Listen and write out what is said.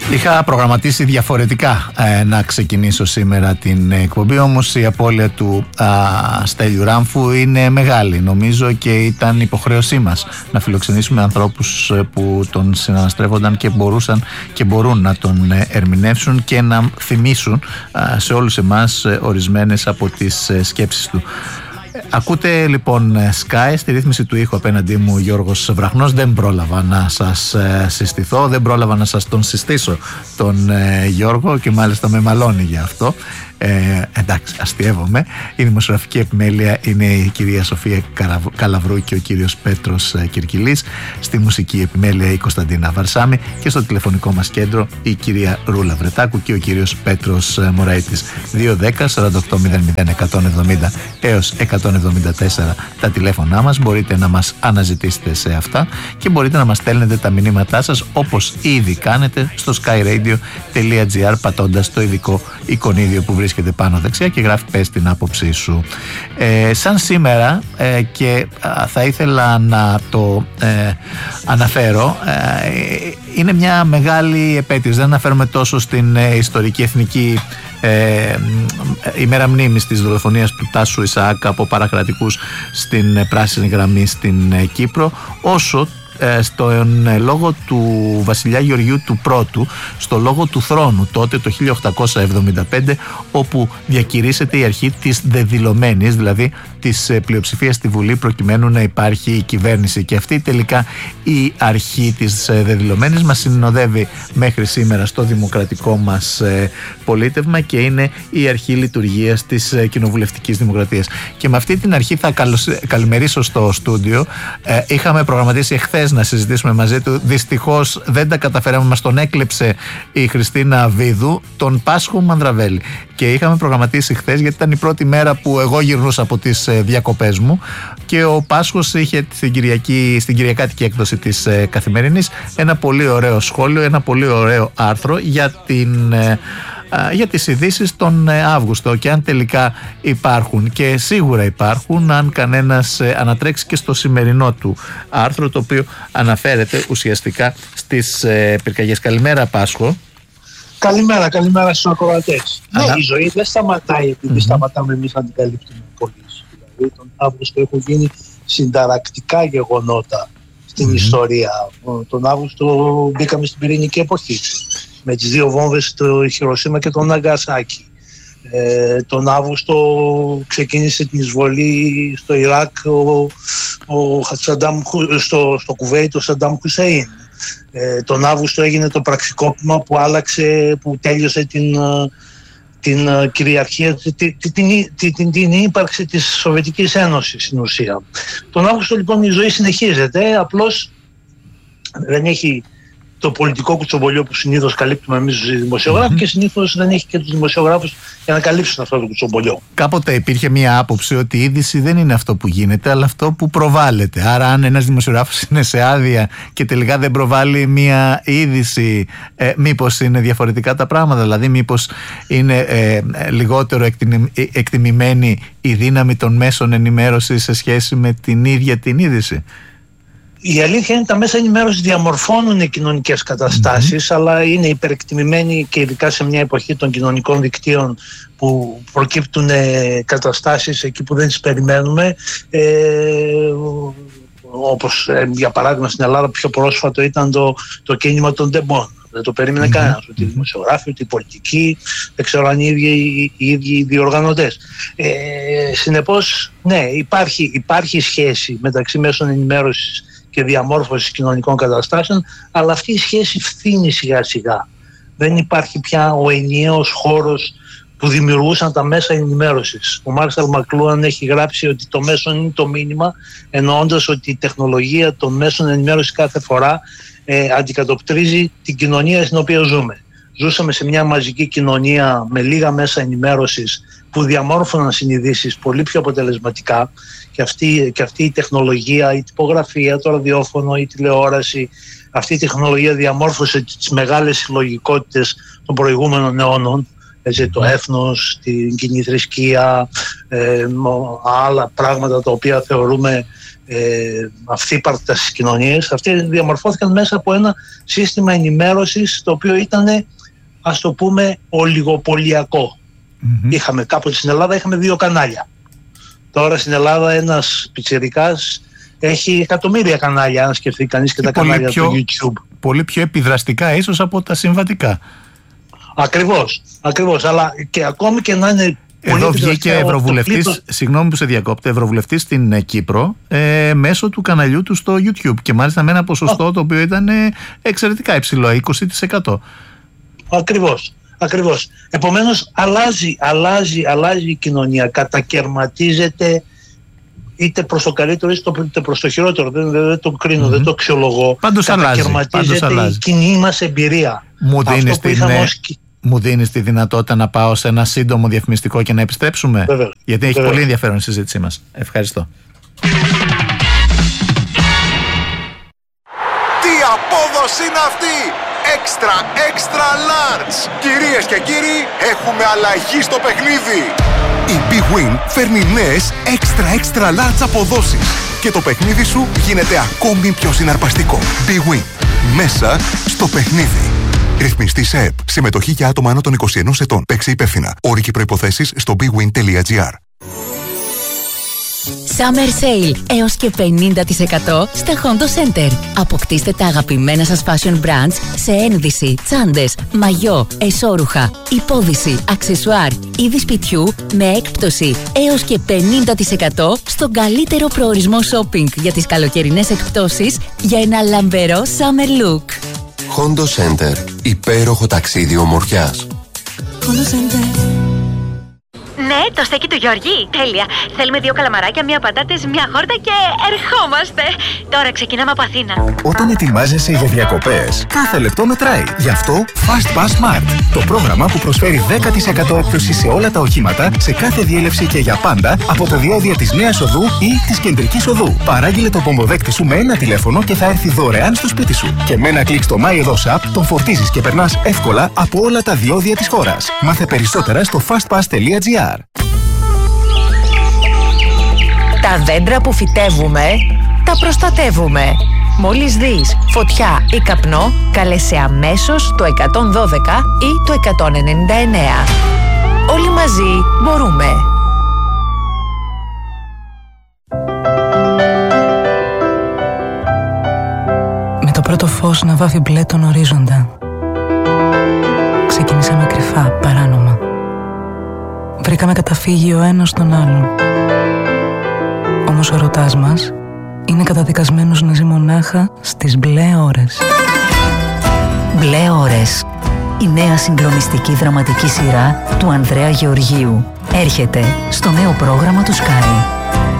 Είχα προγραμματίσει διαφορετικά να ξεκινήσω σήμερα την εκπομπή, όμως η απώλεια του Στέλιου Ράμφου είναι μεγάλη, νομίζω, και ήταν υποχρέωσή μας να φιλοξενήσουμε ανθρώπους που τον συναναστρέφονταν και μπορούσαν και μπορούν να τον ερμηνεύσουν και να θυμίσουν σε όλους εμάς ορισμένες από τις σκέψεις του. Ακούτε λοιπόν Sky, στη ρύθμιση του ήχου απέναντί μου Γιώργος Βραχνός. Δεν πρόλαβα να σας συστηθώ, δεν πρόλαβα να σας τον συστήσω τον Γιώργο, και μάλιστα με μαλώνει για αυτό. Εντάξει, αστειεύομαι. Η δημοσιογραφική επιμέλεια είναι η κυρία Σοφία Καλαβρού και ο κύριος Πέτρος Κυρκυλής. Στη μουσική επιμέλεια η Κωνσταντίνα Βαρσάμη, και στο τηλεφωνικό μας κέντρο η κυρία Ρούλα Βρετάκου και ο κύριος Πέτρος Μωραήτης. 210-4800-170 έως 174 τα τηλέφωνά μας. Μπορείτε να μας αναζητήσετε σε αυτά και μπορείτε να μας στέλνετε τα μηνύματά σας, όπως ήδη κάνετε, στο skyradio.gr πατώντας το ειδικό εικονίδιο που βρίσκεται πάνω δεξιά και γράφει «Πες την άποψή σου». Σαν σήμερα, και θα ήθελα να το αναφέρω, είναι μια μεγάλη επέτειος. Δεν αναφέρομαι τόσο στην ιστορική εθνική ημέρα μνήμης της δολοφονίας του Τάσου Ισαάκ από παρακρατικούς στην πράσινη γραμμή στην Κύπρο, όσο στον λόγο του βασιλιά Γεωργίου του Πρώτου, στο λόγο του θρόνου τότε το 1875, όπου διακηρύσσεται η αρχή της δεδηλωμένης, δηλαδή της πλειοψηφίας στη Βουλή προκειμένου να υπάρχει η κυβέρνηση. Και αυτή τελικά η αρχή της δεδηλωμένης μας συνοδεύει μέχρι σήμερα στο δημοκρατικό μας πολίτευμα και είναι η αρχή λειτουργίας της κοινοβουλευτικής δημοκρατίας. Και με αυτή την αρχή θα καλημερίσω στο στούντιο. Είχαμε προγραμματίσει εχθές να συζητήσουμε μαζί του. Δυστυχώς δεν τα καταφέραμε, μας τον έκλεψε η Χριστίνα Βίδου, τον Πάσχο Μανδραβέλη. Και είχαμε προγραμματίσει χθες, γιατί ήταν η πρώτη μέρα που εγώ γυρνούσα από τις διακοπές μου, και ο Πάσχος είχε στην κυριακάτικη έκδοση της Καθημερινής ένα πολύ ωραίο σχόλιο, ένα πολύ ωραίο άρθρο για τις ειδήσεις τον Αύγουστο, και αν τελικά υπάρχουν, και σίγουρα υπάρχουν, αν κανένας ανατρέξει και στο σημερινό του άρθρο, το οποίο αναφέρεται ουσιαστικά στις πυρκαγιές. Καλημέρα, Πάσχο. Καλημέρα στους ακροατές. Ναι, η ζωή δεν σταματάει επειδή σταματάμε εμείς να την καλύπτουμε πολίς. Δηλαδή τον Αύγουστο έχουν γίνει συνταρακτικά γεγονότα στην ιστορία. Τον Αύγουστο μπήκαμε στην πυρηνική εποχή με τις δύο βόμβες στο Χιροσίμα και τον Ναγκασάκι. Τον Αύγουστο ξεκίνησε την εισβολή στο Ιράκ στο Κουβέιτ ο Σαντάμ Χουσέιν. Τον Αύγουστο έγινε το πραξικόπημα που τέλειωσε την κυριαρχία, την ύπαρξη της Σοβιετικής Ένωσης στην ουσία. Τον Αύγουστο λοιπόν η ζωή συνεχίζεται, απλώς δεν έχει το πολιτικό κουτσομπολιό που συνήθως καλύπτουμε εμείς οι δημοσιογράφοι, και συνήθως δεν έχει και τους δημοσιογράφους για να καλύψουν αυτό το κουτσομπολιό. Κάποτε υπήρχε μια άποψη ότι η είδηση δεν είναι αυτό που γίνεται, αλλά αυτό που προβάλλεται. Άρα, αν ένας δημοσιογράφος είναι σε άδεια και τελικά δεν προβάλλει μια είδηση, μήπως είναι διαφορετικά τα πράγματα? Δηλαδή, μήπως είναι λιγότερο εκτιμημένη η δύναμη των μέσων ενημέρωσης σε σχέση με την ίδια την είδηση? Η αλήθεια είναι ότι τα μέσα ενημέρωσης διαμορφώνουν κοινωνικές καταστάσεις, αλλά είναι υπερεκτιμημένοι, και ειδικά σε μια εποχή των κοινωνικών δικτύων που προκύπτουν καταστάσεις εκεί που δεν τις περιμένουμε. Όπως για παράδειγμα στην Ελλάδα πιο πρόσφατο ήταν το κίνημα των ντεμπών. Δεν το περίμενε κανένας, ούτε οι δημοσιογράφοι, ούτε οι πολιτικοί, δεν ξέρω αν οι ίδιοι οι διοργανωτές. Συνεπώς, ναι, υπάρχει σχέση μεταξύ μέσων ενημέρωσης και διαμόρφωσης κοινωνικών καταστάσεων, αλλά αυτή η σχέση φθήνει σιγά σιγά. Δεν υπάρχει πια ο ενιαίος χώρος που δημιουργούσαν τα μέσα ενημέρωσης. Ο Μάρσαλ Μακλούαν έχει γράψει ότι το μέσο είναι το μήνυμα, εννοώντας ότι η τεχνολογία των μέσων ενημέρωσης κάθε φορά αντικατοπτρίζει την κοινωνία στην οποία ζούμε. Ζούσαμε σε μια μαζική κοινωνία με λίγα μέσα ενημέρωσης που διαμόρφωναν συνειδήσεις πολύ πιο αποτελεσματικά, και αυτή η τεχνολογία, η τυπογραφία, το ραδιόφωνο, η τηλεόραση, αυτή η τεχνολογία διαμόρφωσε τις μεγάλες συλλογικότητες των προηγούμενων αιώνων, το έθνος, την κοινή θρησκεία, άλλα πράγματα τα οποία θεωρούμε αυθύπαρτα στις κοινωνίες, αυτοί διαμορφώθηκαν μέσα από ένα σύστημα ενημέρωσης το οποίο ήταν, ας το πούμε, ολιγοπολιακό. Είχαμε κάποτε στην Ελλάδα, είχαμε 2 κανάλια. Τώρα στην Ελλάδα ένας πιτσιρικάς έχει εκατομμύρια κανάλια, αν σκεφτεί κανείς και τα κανάλια του YouTube. Πολύ πιο επιδραστικά ίσως από τα συμβατικά. Ακριβώς, αλλά και ακόμη και να είναι. Εδώ βγήκε ευρωβουλευτής, συγγνώμη που σε διακόπτω, ευρωβουλευτής στην Κύπρο μέσω του καναλιού του στο YouTube και μάλιστα με ένα ποσοστό το οποίο ήταν εξαιρετικά υψηλό, 20%. Ακριβώς. Επομένως αλλάζει η κοινωνία, κατακερματίζεται είτε προς το καλύτερο είτε προς το χειρότερο. Δεν το κρίνω, δεν το αξιολογώ. Πάντως κατακερματίζεται η κοινή μας εμπειρία. Μου δίνεις τη δυνατότητα να πάω σε ένα σύντομο διαφημιστικό και να επιστρέψουμε? Βέβαια. Γιατί έχει πολύ ενδιαφέρον η συζήτησή μας. Ευχαριστώ. Τι απόδοση είναι αυτή! Extra large! Κυρίες και κύριοι, έχουμε αλλαγή στο παιχνίδι! Η Big Win φέρνει νέες extra large αποδόσεις και το παιχνίδι σου γίνεται ακόμη πιο συναρπαστικό. Big Win. Μέσα στο παιχνίδι. Ρυθμιστή σε ΕΠ. Συμμετοχή για άτομα άνω των 21 ετών. Παίξε υπεύθυνα. Όροι και προϋποθέσεις στο bigwin.gr. Summer Sale έως και 50% στα Hondo Center. Αποκτήστε τα αγαπημένα σας fashion brands σε ένδυση, τσάντες, μαγιό, εσώρουχα, υπόδυση, αξεσουάρ, είδη σπιτιού με έκπτωση έως και 50% στον καλύτερο προορισμό shopping για τις καλοκαιρινές εκπτώσεις για ένα λαμπερό summer look. Hondo Center. Υπέροχο ταξίδι ομορφιάς. Hondo Center. Ναι, το στέκι του Γιώργη. Τέλεια. Θέλουμε 2 καλαμαράκια, 1 πατάτες, 1 χόρτα και ερχόμαστε. Τώρα ξεκινάμε από Αθήνα. Όταν ετοιμάζεσαι για διακοπές, κάθε λεπτό μετράει. Γι' αυτό Fast Pass Smart. Το πρόγραμμα που προσφέρει 10% έκπτωση σε όλα τα οχήματα, σε κάθε διέλευση και για πάντα, από τα διόδια της Νέας Οδού ή της Κεντρικής Οδού. Παράγγειλε το πομποδέκτη σου με ένα τηλέφωνο και θα έρθει δωρεάν στο σπίτι σου. Και με ένα κλικ στο MyEdos App τον φορτίζεις και περνάς εύκολα από όλα τα διόδια της χώρας. Μάθε περισσότερα στο fastpass.gr. Τα δέντρα που φυτεύουμε, τα προστατεύουμε. Μόλις δεις φωτιά ή καπνό, κάλεσε αμέσως το 112 ή το 199. Όλοι μαζί μπορούμε. Με το πρώτο φως να βάφει μπλε τον ορίζοντα, ξεκινήσαμε κρυφά, παράνομα. Βρήκαμε καταφύγει ο ένας τον άλλον. Όμως ο ερωτάς μας είναι καταδικασμένος να ζει μονάχα στις μπλε ώρες. Μπλε ώρες. Η νέα συγκλονιστική δραματική σειρά του Ανδρέα Γεωργίου έρχεται στο νέο πρόγραμμα του Sky.